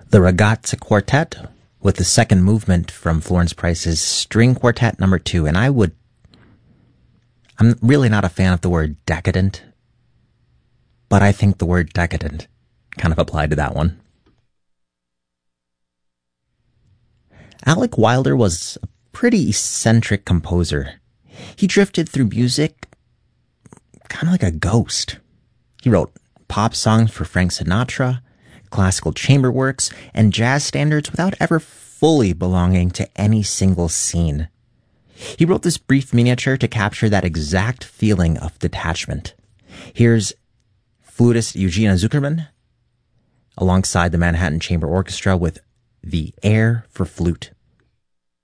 The Ragazza Quartet with the second movement from Florence Price's String Quartet number 2. And I'm really not a fan of the word decadent, but I think the word decadent kind of applied to that one. Alec Wilder was a pretty eccentric composer. He drifted through music kind of like a ghost. He wrote pop songs for Frank Sinatra, classical chamber works, and jazz standards without ever fully belonging to any single scene. He wrote this brief miniature to capture that exact feeling of detachment. Here's flutist Eugenia Zuckerman alongside the Manhattan Chamber Orchestra with The Air for Flute.